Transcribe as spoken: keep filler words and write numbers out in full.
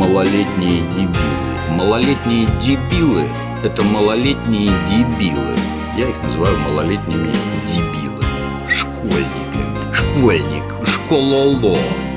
малолетние дебилы. Малолетние дебилы – это малолетние дебилы. Я их называю малолетними дебилами. Школьниками. Школьник. Школоло.